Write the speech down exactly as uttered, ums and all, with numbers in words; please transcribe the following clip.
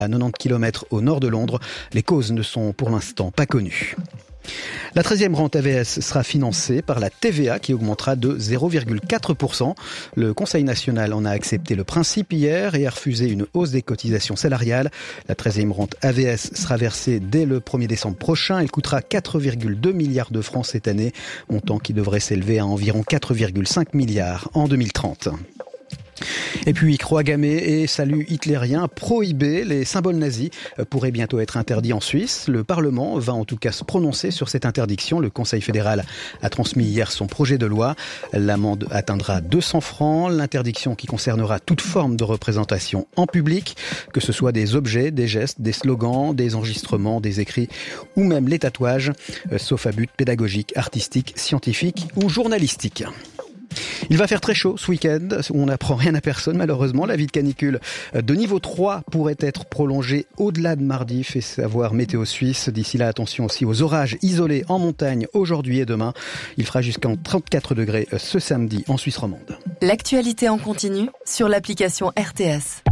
à quatre-vingt-dix kilomètres au nord de Londres. Les causes ne sont pour l'instant pas connues. La treizième rente A V S sera financée par la T V A qui augmentera de zéro virgule quatre pour cent. Le Conseil national en a accepté le principe hier et a refusé une hausse des cotisations salariales. La treizième rente A V S sera versée dès le premier décembre prochain. Elle coûtera quatre virgule deux milliards de francs cette année, montant qui devrait s'élever à environ quatre virgule cinq milliards en deux mille trente. Et puis, croix gammée et salut hitlérien prohibés, les symboles nazis pourraient bientôt être interdits en Suisse. Le Parlement va en tout cas se prononcer sur cette interdiction. Le Conseil fédéral a transmis hier son projet de loi. L'amende atteindra deux cents francs. L'interdiction qui concernera toute forme de représentation en public, que ce soit des objets, des gestes, des slogans, des enregistrements, des écrits ou même les tatouages, sauf à but pédagogique, artistique, scientifique ou journalistique. Il va faire très chaud ce week-end, on n'apprend rien à personne malheureusement. L'avis de canicule de niveau trois pourrait être prolongé au-delà de mardi, fait savoir Météo Suisse. D'ici là, attention aussi aux orages isolés en montagne aujourd'hui et demain. Il fera jusqu'en trente-quatre degrés ce samedi en Suisse romande. L'actualité en continu sur l'application R T S.